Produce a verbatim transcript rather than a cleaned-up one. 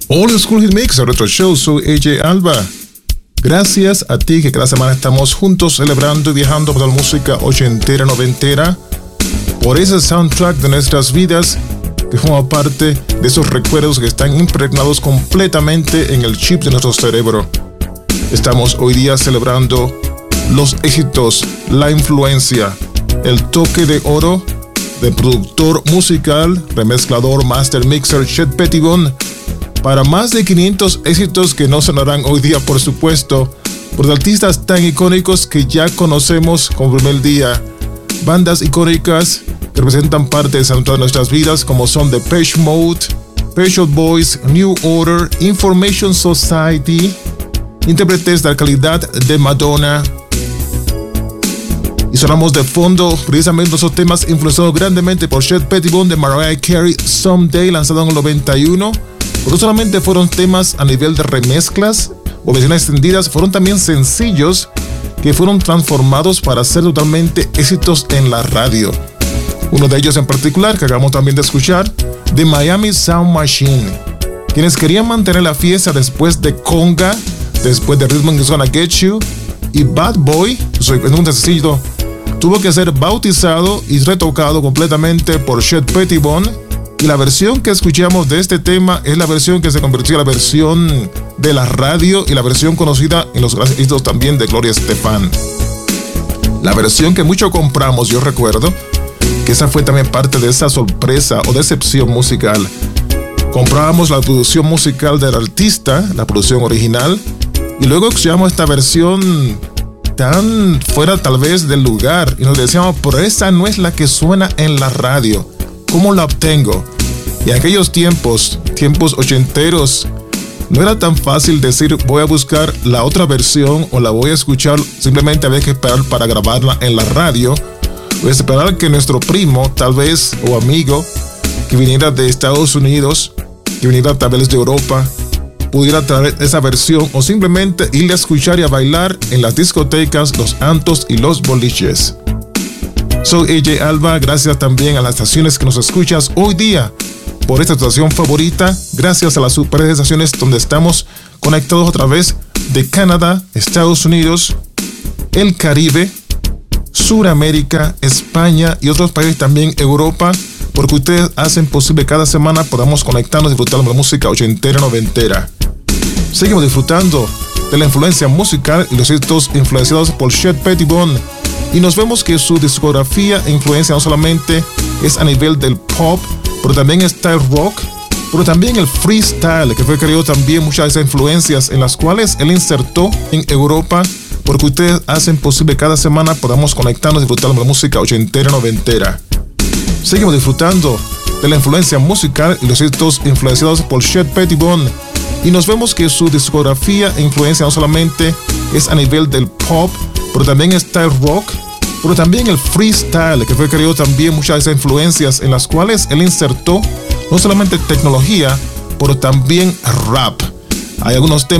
Old School Hit Mix, el Retro Show. Soy A J Alba. Gracias a ti que cada semana estamos juntos celebrando y viajando por la música ochentera, noventera, por ese soundtrack de nuestras vidas que forma parte de esos recuerdos que están impregnados completamente en el chip de nuestro cerebro. Estamos hoy día celebrando los éxitos, la influencia, el toque de oro del productor musical, remezclador, master mixer Chet Pettibone, para más de quinientos éxitos que no sonarán hoy día, por supuesto, por artistas tan icónicos que ya conocemos como primer día. Bandas icónicas que representan parte de de nuestras vidas, como son Depeche Mode, Pet Shop Boys, New Order, Information Society, intérpretes de la calidad de Madonna. Y sonamos de fondo precisamente esos temas influenciados grandemente por Chet Pettibone de Mariah Carey, Someday, lanzado en el noventa y uno. Pero no solamente fueron temas a nivel de remezclas o versiones extendidas, fueron también sencillos que fueron transformados para ser totalmente éxitos en la radio. Uno de ellos en particular, que acabamos también de escuchar, The Miami Sound Machine, quienes querían mantener la fiesta después de Conga, después de Rhythm Is Gonna Get You, y Bad Boy, en un sencillo, tuvo que ser bautizado y retocado completamente por Chet Pettibone. Y la versión que escuchamos de este tema es la versión que se convirtió en la versión de la radio y la versión conocida en los grandes éxitos también de Gloria Estefan. La versión que mucho compramos, yo recuerdo que esa fue también parte de esa sorpresa o decepción musical. Comprábamos la producción musical del artista, la producción original, y luego escuchamos esta versión tan fuera tal vez del lugar y nos decíamos, pero esa no es la que suena en la radio. ¿Cómo la obtengo? Y en aquellos tiempos, tiempos ochenteros, no era tan fácil decir voy a buscar la otra versión o la voy a escuchar. Simplemente había que esperar para grabarla en la radio o esperar que nuestro primo, tal vez, o amigo que viniera de Estados Unidos, que viniera tal vez de Europa, pudiera traer esa versión, o simplemente ir a escuchar y a bailar en las discotecas, los antros y los boliches. Soy A J Alba, gracias también a las estaciones que nos escuchas hoy día por esta estación favorita, gracias a las super estaciones donde estamos conectados a través de Canadá, Estados Unidos, el Caribe, Suramérica, España y otros países también, Europa, porque ustedes hacen posible cada semana podamos conectarnos y disfrutar de la música ochentera, noventera. Seguimos disfrutando de la influencia musical y los éxitos influenciados por Chet Pettibone. Y nos vemos que su discografía e influencia no solamente es a nivel del pop, pero también está el rock, pero también el freestyle, que fue creado también muchas de esas influencias en las cuales él insertó en Europa, porque ustedes hacen posible cada semana podamos conectarnos y disfrutar de la música ochentera, noventera. Seguimos disfrutando de la influencia musical y los éxitos influenciados por Chet Pettibone. Y nos vemos que su discografía e influencia no solamente es a nivel del pop, pero también está el rock, pero también el freestyle, que fue creado también muchas de esas influencias en las cuales él insertó no solamente tecnología, pero también rap. Hay algunos temas